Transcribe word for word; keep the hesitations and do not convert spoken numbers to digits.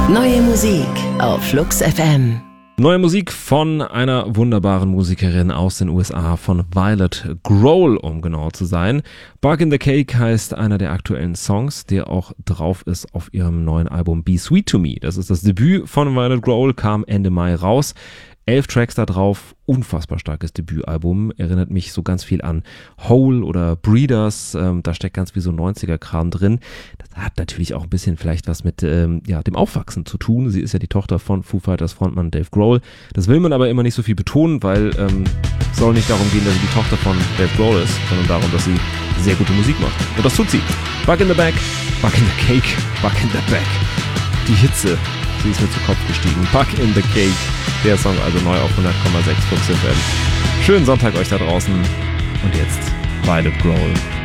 Neue Musik auf Flux F M. Neue Musik von einer wunderbaren Musikerin aus den U S A, von Violet Grohl, um genau zu sein. Bug in the Cake heißt einer der aktuellen Songs, der auch drauf ist auf ihrem neuen Album Be Sweet to Me. Das ist das Debüt von Violet Grohl, kam Ende Mai raus. Elf Tracks da drauf, unfassbar starkes Debütalbum, erinnert mich so ganz viel an Hole oder Breeders, ähm, da steckt ganz viel so neunziger-Kram drin. Das hat natürlich auch ein bisschen vielleicht was mit ähm, ja, dem Aufwachsen zu tun. Sie ist ja die Tochter von Foo Fighters Frontmann Dave Grohl. Das will man aber immer nicht so viel betonen, weil ähm, es soll nicht darum gehen, dass sie die Tochter von Dave Grohl ist, sondern darum, dass sie sehr gute Musik macht. Und das tut sie. Bug in the Back, Bug in the Cake, Bug in the Back. Die Hitze, sie ist mir zu Kopf gestiegen. Bug in the Cake. Der Song also neu auf hundert Komma sechs Flux F M. Schönen Sonntag euch da draußen. Und jetzt Violet Grohl.